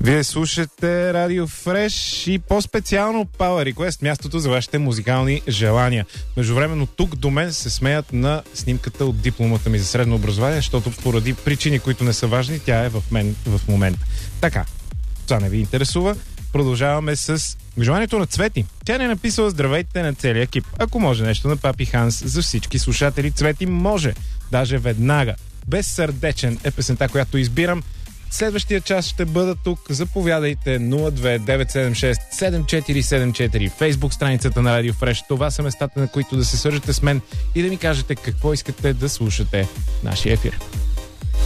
Вие слушате Радио Фреш и по-специално Power Request, мястото за вашите музикални желания. Междувременно тук до мен се смеят на снимката от дипломата ми за средно образование, защото поради причини, които не са важни, тя е в мен в момента. Така, това не ви интересува. Продължаваме с желанието на Цвети. Тя не е написала здравейте на целия екип. Ако може нещо на Папи Ханс за всички слушатели, Цвети може. Даже веднага. Безсърдечен е песента, която избирам. Следващия час ще бъда тук. Заповядайте 029767474, Фейсбук страницата на Радио Фреш. Това са местата, на които да се свържете с мен и да ми кажете какво искате да слушате в нашия ефир.